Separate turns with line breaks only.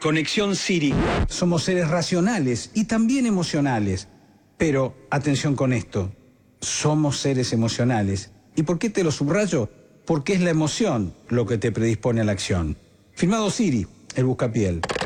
Conexión Siri.
Somos seres racionales y también emocionales. Pero, atención con esto, somos seres emocionales. ¿Y por qué te lo subrayo? Porque es la emoción lo que te predispone a la acción. Firmado Siri, el buscapiel.